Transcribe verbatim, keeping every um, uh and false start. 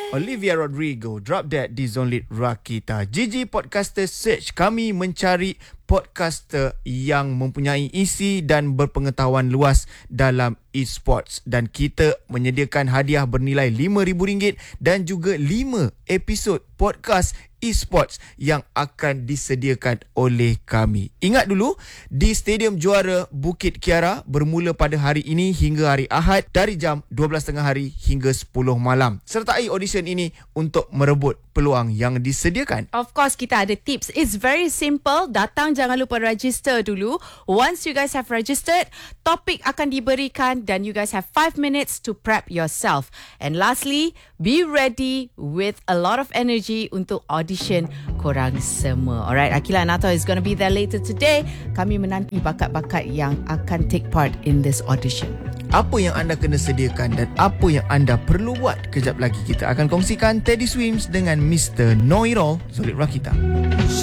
Olivia Rodrigo, Drop Dead di Zonlit Rakita. Gigi Podcaster Search, kami mencari podcaster yang mempunyai isi dan berpengetahuan luas dalam e-sports. Dan kita menyediakan hadiah bernilai lima ribu ringgit dan juga lima episod podcast e-sports yang akan disediakan oleh kami. Ingat dulu, di Stadium Juara Bukit Kiara bermula pada hari ini hingga hari Ahad dari jam dua belas tiga puluh hari hingga sepuluh malam. Sertai audition ini untuk merebut peluang yang disediakan. Of course, kita ada tips. It's very simple. Datang, jangan lupa register dulu. Once you guys have registered, topik akan diberikan dan you guys have five minutes to prep yourself. And lastly, be ready with a lot of energy untuk audition korang semua. Alright, Akila Anato is going to be there later today. Kami menanti bakat-bakat yang akan take part in this audition. Apa yang anda kena sediakan dan apa yang anda perlu buat? Kejap lagi kita akan kongsikan Teddy Swims dengan Mister Know It All, Zonlit Rakita.